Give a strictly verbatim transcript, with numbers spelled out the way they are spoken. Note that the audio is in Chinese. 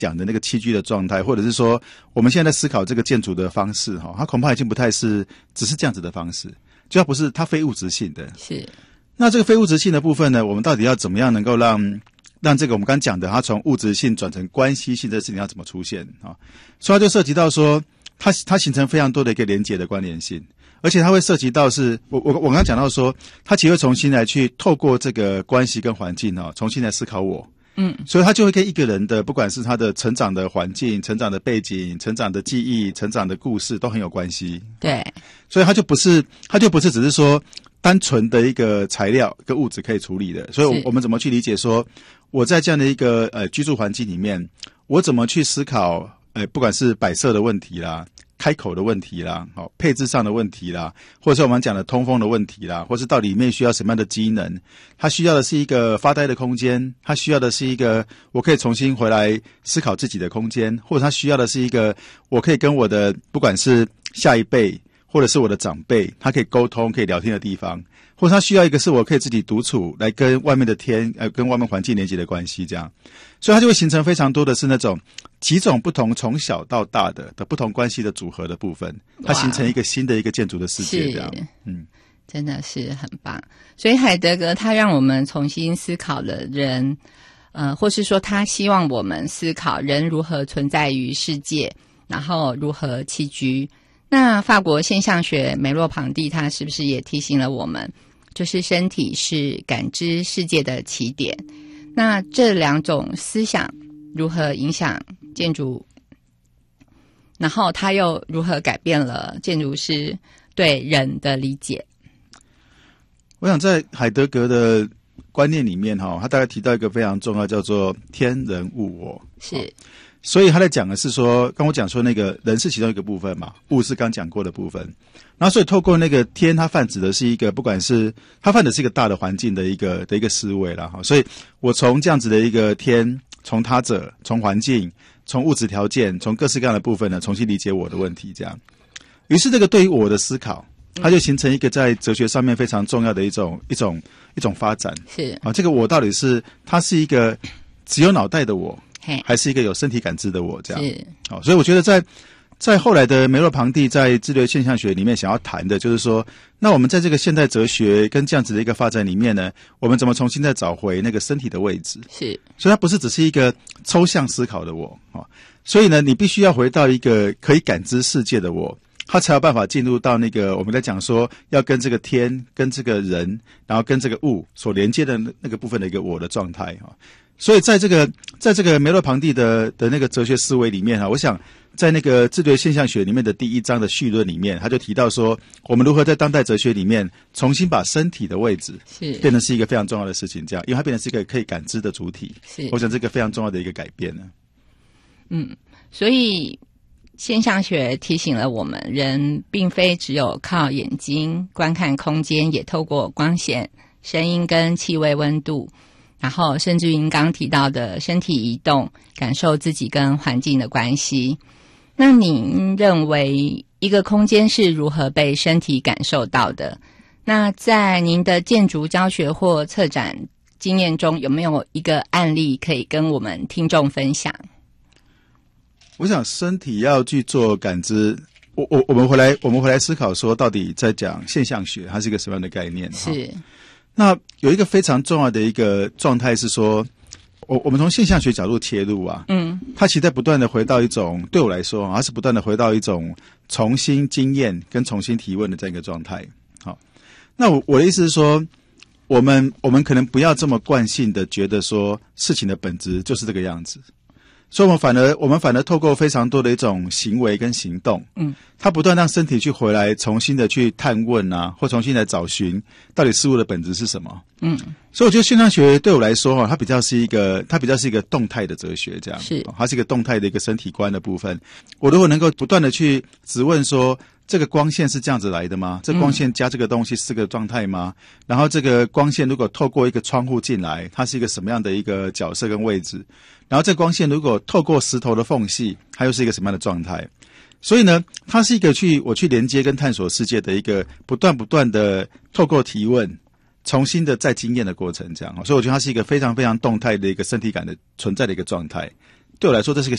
讲的那个栖居的状态，或者是说我们现在在思考这个建筑的方式哈，它恐怕已经不太是只是这样子的方式，就它不是它非物质性的。 是。 那这个非物质性的部分呢，我们到底要怎么样能够让让这个我们刚讲的它从物质性转成关系性的事情要怎么出现啊？所以它就涉及到说它它形成非常多的一个连结的关联性。而且它会涉及到是我我我刚刚讲到说，它其实会重新来去透过这个关系跟环境啊，重新来思考我。 嗯， 所以他就会跟一个人的不管是他的成长的环境、成长的背景、成长的记忆、成长的故事都很有关系。 对， 所以他就不是他就不是只是说单纯的一个材料跟物质可以处理的。所以我们怎么去理解说，我在这样的一个呃居住环境里面，我怎么去思考呃不管是摆设的问题啦。开口的问题啦，好，配置上的问题啦，或者是我们讲的通风的问题啦，或是到里面需要什么样的机能，它需要的是一个发呆的空间，它需要的是一个我可以重新回来思考自己的空间，或者它需要的是一个我可以跟我的不管是下一辈或者是我的长辈，他可以沟通可以聊天的地方，或者他需要一个是我可以自己独处来跟外面的天呃跟外面环境连接的关系这样。所以它就会形成非常多的是那种几种不同从小到大的的不同关系的组合的部分，它形成一个新的一个建筑的世界这样。嗯， 真的是很棒。所以海德格他让我们重新思考了人，呃，或是说他希望我们思考人如何存在于世界，然后如何栖居。那法国现象学梅洛庞蒂他是不是也提醒了我们，就是身体是感知世界的起点？那这两种思想如何影响建筑，然后它又如何改变了建筑师对人的理解？ 我想在海德格的观念里面哈，他大概提到一个非常重要，叫做天人物我。 是， 所以他在讲的是说，刚我讲说那个人是其中一个部分嘛，物是刚讲过的部分。然后所以透过那个天，它泛指的是一个，不管是它泛指的是一个大的环境的一个的一个思维啦哈。所以我从这样子的一个天，从他者，从环境，从物质条件，从各式各样的部分呢，重新理解我的问题这样。于是这个对于我的思考，它就形成一个在哲学上面非常重要的一种一种一种发展。 是啊，这个我到底是它是一个只有脑袋的我，还是一个有身体感知的我这样？ 是好，所以我觉得在在后来的梅洛庞蒂在智略现象学里面想要谈的就是说，那我们在这个现代哲学跟这样子的一个发展里面呢，我们怎么重新再找回那个身体的位置？ 是， 所以它不是只是一个抽象思考的我啊，所以呢，你必须要回到一个可以感知世界的我，他才有办法进入到那个我们在讲说要跟这个天、跟这个人，然后跟这个物所连接的那个部分的一个我的状态啊。所以在这个在这个梅洛庞蒂的的那个哲学思维里面啊，我想在那个智觉现象学里面的第一章的绪论里面，他就提到说，我们如何在当代哲学里面重新把身体的位置是变成是一个非常重要的事情，这样，因为它变成是一个可以感知的主体。是，我想这个非常重要的一个改变呢。 嗯，所以现象学提醒了我们，人并非只有靠眼睛观看空间，也透过光线、声音跟气味、温度。然后甚至于您刚刚提到的身体移动，感受自己跟环境的关系。那您认为一个空间是如何被身体感受到的？那在您的建筑教学或策展经验中，有没有一个案例可以跟我们听众分享？ 我想身体要去做感知，我我我们回来我们回来思考说，到底在讲现象学，它是一个什么样的概念？ 是。 那有一个非常重要的一个状态是说，我我们从现象学角度切入啊，嗯，它其实在不断的回到一种，对我来说，它是不断的回到一种重新经验跟重新提问的这样一个状态。好，那我我的意思是说，我们我们可能不要这么惯性的觉得说事情的本质就是这个样子。所以我们反而我们反而透过非常多的一种行为跟行动，嗯，它不断让身体去回来重新的去探问啊，或重新来找寻到底事物的本质是什么，嗯，所以我觉得现象学对我来说哈，它比较是一个它比较是一个动态的哲学，这样是，它是一个动态的一个身体观的部分。我如果能够不断的去质问说，这个光线是这样子来的吗？这光线加这个东西是这个状态吗？嗯、然后这个光线如果透过一个窗户进来，它是一个什么样的一个角色跟位置？然后这光线如果透过石头的缝隙，它又是一个什么样的状态？所以呢，它是一个去我去连接跟探索世界的一个不断不断的透过提问，重新的再经验的过程，这样。所以我觉得它是一个非常非常动态的一个身体感的存在的一个状态。 对我来说这是个